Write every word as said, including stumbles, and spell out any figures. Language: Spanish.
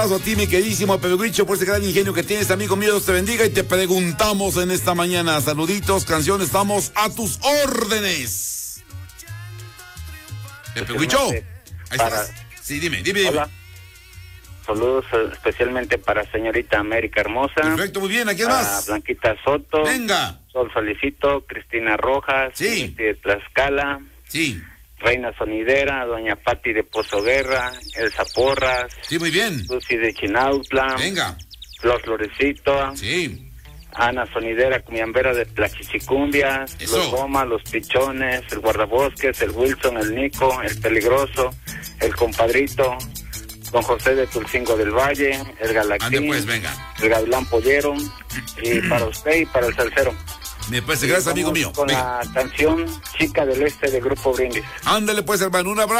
A ti, mi queridísimo Pepe Huicho, por ese gran ingenio que tienes, amigo mío. Dios te bendiga. Y te preguntamos en esta mañana, saluditos, canción, estamos a tus órdenes. Pepe Huicho, ahí para... estás. Sí, dime, dime, dime. Hola. Saludos especialmente para señorita América Hermosa. Perfecto, muy bien. ¿A quién más? Blanquita Soto. Venga. Sol Solicito, Cristina Rojas. Sí. De Tlaxcala. Sí. Reina Sonidera, doña Pati de Pozo Guerra, Elsa Porras. Sí, muy bien. Lucy de Chinautla. Venga. Flor Florecito. Sí. Ana Sonidera, Cumiambera de Tlachichicumbia. Eso. Los Goma, Los Pichones, el Guardabosques, el Wilson, el Nico, el Peligroso, el Compadrito, Don José de Tulcingo del Valle, el Galaxín. Ande pues, venga. El Gavilán Pollero. Y para usted y para el Salsero. Me parece, gracias, amigo mío. Con Venga. la canción Chica del Este de Grupo Brindis. Ándale pues, hermano, un abrazo.